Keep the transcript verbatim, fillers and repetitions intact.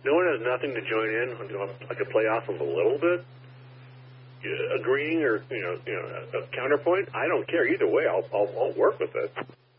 no one has nothing to join in. You know, I could play off of a little bit, uh, agreeing or you know, you know, a, a counterpoint. I don't care either way. I'll, I'll, I'll work with it.